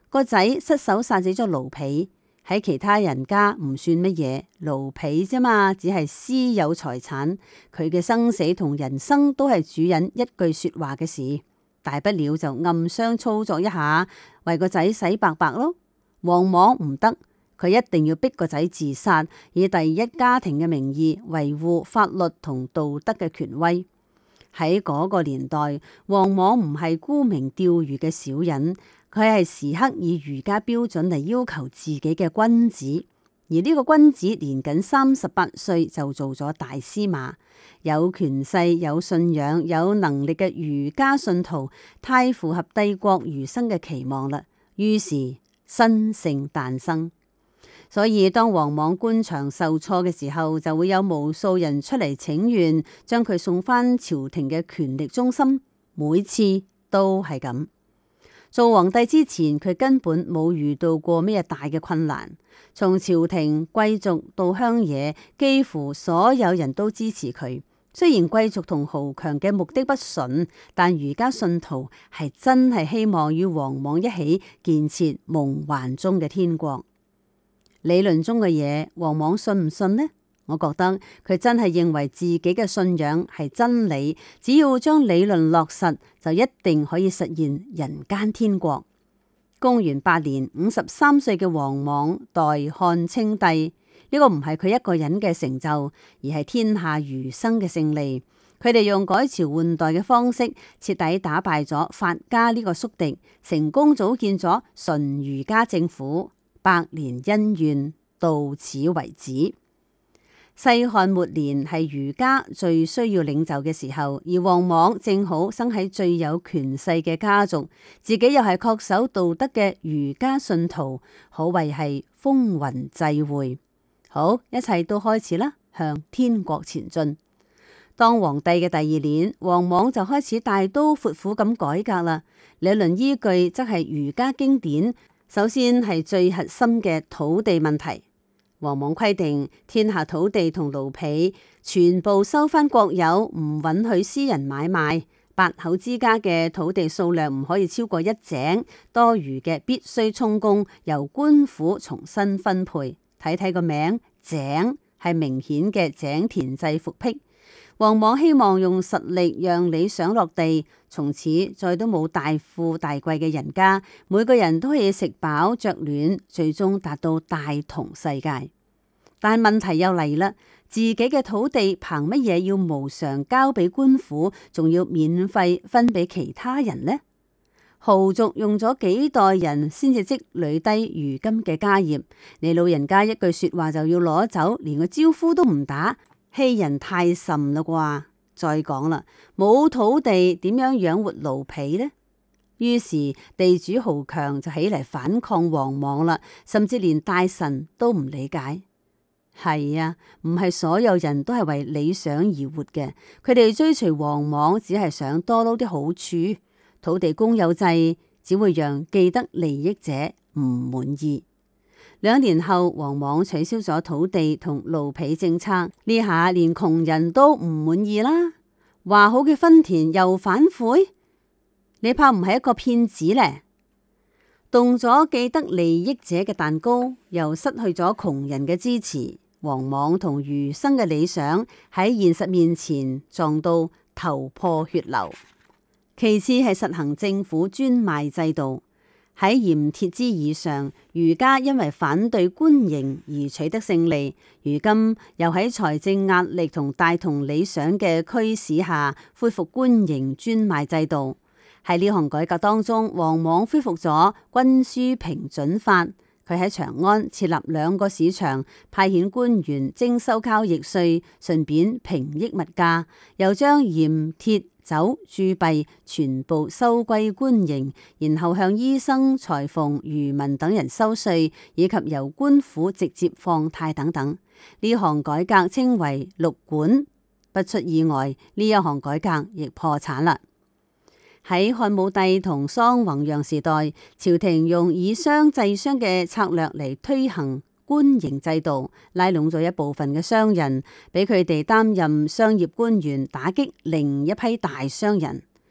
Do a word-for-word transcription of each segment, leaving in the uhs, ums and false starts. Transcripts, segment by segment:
個仔失手殺死咗奴婢，喺其他人家唔算乜嘢，奴婢啫嘛，只係私有財產，佢嘅生死同人生都係主人一句說話嘅事，大不了就暗箱操作一下，為個仔洗白白咯。王莽唔得，佢一定要逼個仔自殺，以第一家庭嘅名義維護法律同道德嘅權威。喺嗰個年代，王莽唔係沽名釣譽嘅小人，佢係時刻以儒家標準嚟要求自己嘅君子。而呢個君子年僅三十八歲就做咗大司馬，有權勢、有信仰、有能力嘅儒家信徒，太符合帝國儒生嘅期望啦。於是新姓誕生。所以當王莽官場受挫嘅時候，就會有無數人出嚟請願，將佢送返朝廷嘅權力中心。每次都係咁。做皇帝之前，佢根本冇遇到過咩大嘅困難。從朝廷、貴族到鄉野，幾乎所有人都支持佢。雖然貴族同豪強嘅目的不純，但儒家信徒係真係希望與王莽一起建設夢幻中嘅天國。理論中嘅嘢，王莽信唔信呢？我覺得佢真係認為自己嘅信仰係真理，只要將理論落實，就一定可以實現人間天國。公元八年，五十三歲嘅王莽代漢稱帝，呢個唔係佢一個人嘅成就，而係天下儒生嘅勝利。佢哋用改朝換代嘅方式，徹底打敗咗法家呢個宿敵，成功組建咗純儒家政府。百年恩怨到此為止。西漢末年係儒家最需要領袖嘅時候，而王莽正好生喺最有權勢嘅家族，自己又係恪守道德嘅儒家信徒，可謂係風雲際會。好，一切都開始啦，向天國前進。當皇帝嘅第二年，王莽就開始大刀闊斧咁改革啦。理論依據則係儒家經典。首先係最核心嘅土地問題，王莽規定天下土地同奴婢全部收返國有，唔允許私人買賣。八口之家嘅土地數量唔可以超過一井，多餘嘅必須充公，由官府重新分配。睇睇個名，井係明顯嘅井田制復辟。王莽希望用實力讓理想落地，從此再都冇大富大貴嘅人家，每個人都可以食飽着暖，最終達到大同世界。但問題又嚟啦，自己嘅土地憑乜嘢要無償交俾官府，仲要免費分俾其他人呢？豪族用咗幾代人先至積累低如今嘅家業，你老人家一句說話就要攞走，連個招呼都唔打。欺人太甚啦啩！再講啦，冇土地點樣養活奴婢呢？於是地主豪強就起嚟反抗王莽啦，甚至連大臣都唔理解。係啊，唔係所有人都係為理想而活嘅，佢哋追隨王莽只係想多撈啲好處。土地公有制只會讓既得利益者唔滿意。兩年後，王莽取消咗土地同奴婢政策，呢下連窮人都唔滿意啦。話好嘅分田又反悔，你怕唔係一個騙子呢？動咗既得利益者嘅蛋糕，又失去咗窮人嘅支持。王莽同儒生嘅理想喺現實面前撞到頭破血流。其次係實行政府專賣制度。喺鹽鐵之議上，儒家因為反對官營而取得勝利，如今又喺財政壓力同大同理想嘅驅使下，恢復官營專賣制度。喺呢項改革當中，王莽恢復咗軍書平準法，佢喺長安設立兩個市場，派遣官員徵收交易稅，順便平抑物價，又將鹽鐵酒鑄幣全部收歸官營，然後向醫生、裁縫、漁民等人收稅，以及由官府直接放貸等等。呢項改革稱為六管。不出意外，呢一項改革亦破產啦。喺漢武帝同桑弘羊時代，朝廷用以商制商嘅策略嚟推行官營制度，拉攏咗一部分嘅商人，俾佢哋擔任商業官員，打擊另一批大商人。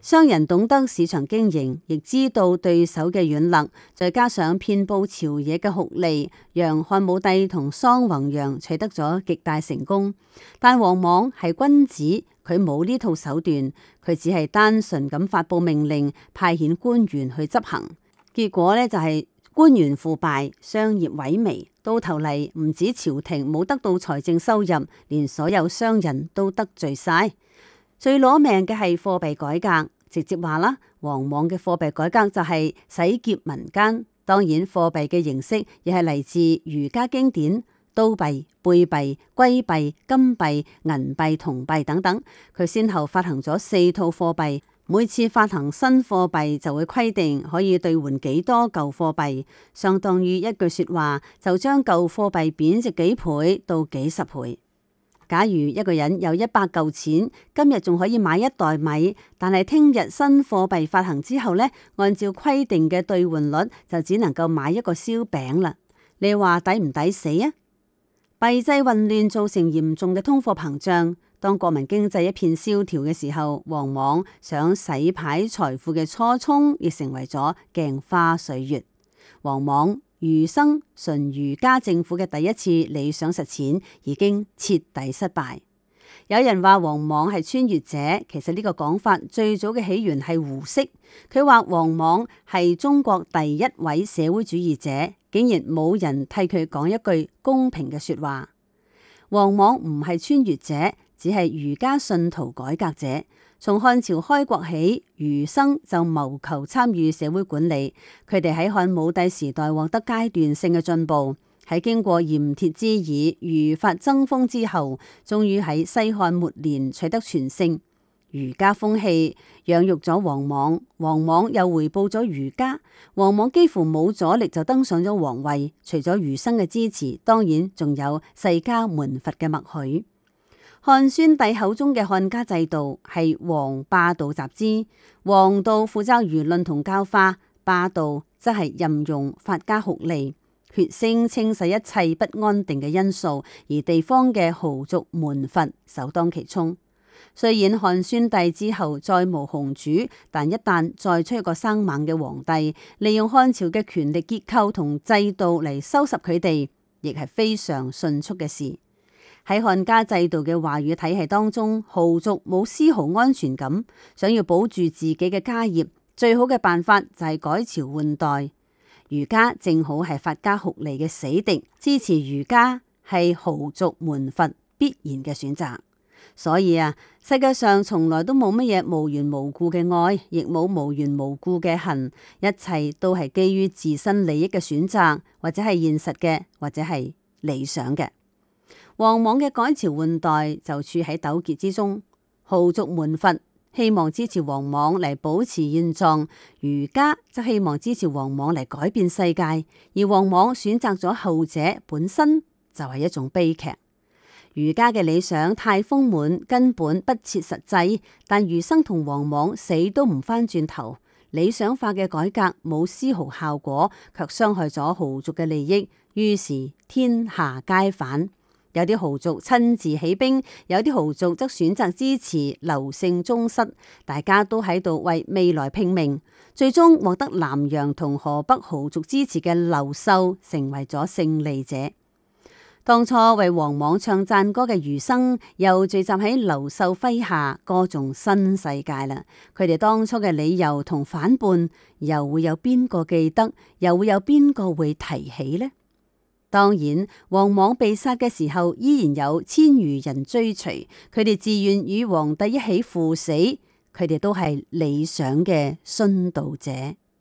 商人懂得市場經營，亦知道對手嘅軟肋，再加上遍佈朝野嘅酷吏，讓漢武帝同桑弘羊取得咗極大成功。但王莽係君子，佢冇呢套手段，佢只係單純咁發佈命令，派遣官員去執行。結果呢，就係官員腐敗，商業萎靡，到頭嚟唔止朝廷冇得到財政收入，連所有商人都得罪晒。最攞命嘅係貨幣改革，直接話啦，王莽嘅貨幣改革就係洗劫民間。當然，貨幣嘅形式亦係嚟自儒家經典，刀幣、貝幣、龜幣、金幣、銀幣、銅幣等等。佢先後發行咗四套貨幣，每次發行新貨幣就會規定可以兌換幾多舊貨幣，相當於一句說話就將舊貨幣貶值幾倍到幾十倍。假如一個人有一百嚿錢，今日仲可以買一袋米，但係聽日新貨幣發行之後呢，按照規定嘅兌換率就只能夠買一個燒餅啦。你話抵唔抵死啊？幣制混亂造成嚴重嘅通貨膨脹。當國民經濟一片蕭條嘅時候，王莽想洗牌財富嘅初衷亦成為咗鏡花水月。王莽儒生純儒家政府嘅第一次理想實踐已經徹底失敗。有人話王莽係穿越者，其實呢個講法最早嘅起源係胡適。佢話王莽係中國第一位社會主義者，竟然冇人替佢講一句公平嘅說話。王莽唔係穿越者，只係儒家信徒改革者。從漢朝開國起，儒生就謀求參與社會管理。佢哋喺漢武帝時代獲得階段性嘅進步，喺經過鹽鐵之議、儒法爭鋒之後，終於喺西漢末年取得全勝。儒家風氣養育咗王莽，王莽又回報咗儒家。王莽幾乎冇阻力就登上咗皇位，除咗儒生嘅支持，當然仲有世家門閥嘅默許。漢宣帝口中嘅漢家制度係王霸道集之，王道負責輿論同教化，霸道則係任用法家酷吏，血腥清洗一切不安定嘅因素，而地方嘅豪族門閥首當其衝。雖然漢宣帝之後再無雄主，但一旦再出一個生猛嘅皇帝，利用漢朝嘅權力結構同制度嚟收拾佢哋，亦係非常迅速嘅事。喺漢家制度嘅話語體系當中，豪族冇絲毫安全感，想要保住自己嘅家業，最好嘅辦法就係改朝換代。儒家正好係法家酷吏嘅死敵，支持儒家係豪族門閥必然嘅選擇。所以啊，世界上從來都冇乜嘢無緣無故嘅愛，亦冇無緣無故嘅恨，一切都係基於自身利益嘅選擇，或者係現實嘅，或者係理想嘅。王莽嘅改朝換代就處喺糾結之中，豪族門閥希望支持王莽嚟保持現狀，儒家則希望支持王莽嚟改變世界，而王莽選擇咗後者，本身就係一種悲劇。儒家嘅理想太豐滿，根本不切實際，但儒生同王莽死都唔翻轉頭，理想化嘅改革冇絲毫效果，卻傷害咗豪族嘅利益，於是天下皆反。有啲豪族親自起兵，有啲豪族則選擇支持劉姓宗室，大家都喺度為未來拼命。最終獲得南陽同河北豪族支持嘅劉秀成為咗勝利者。當初為王莽唱讚歌嘅儒生又聚集喺劉秀麾下歌頌新世界啦。佢哋當初嘅理由同反叛，又會有邊個記得？又會有邊個會提起呢？當然，王莽被殺嘅時候，依然有千餘人追隨，佢哋自願與皇帝一起赴死，佢哋都係理想嘅殉道者。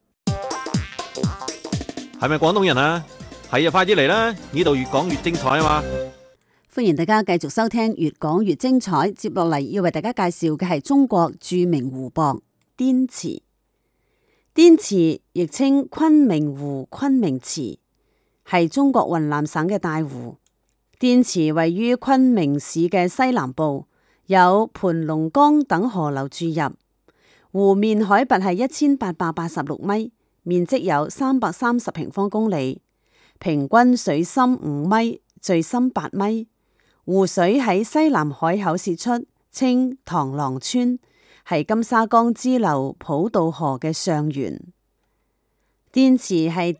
係咪廣東人啊？係啊，快啲嚟啦！呢度越講越精彩啊嘛！ 歡迎大家繼續收聽越講越精彩。接落嚟要為大家介紹嘅係中國著名湖泊滇池。滇池亦稱昆明湖、昆明池，係中國雲南省嘅大湖。滇池位於昆明市嘅西南部，有盤龍江等河流注入。湖面海拔係一千八百八十六米，面積有三百三十平方公里，平均水深五米，最深八米。湖水喺西南海口洩出，稱螳螂川， 係金沙江支流普渡河嘅上源。滇池係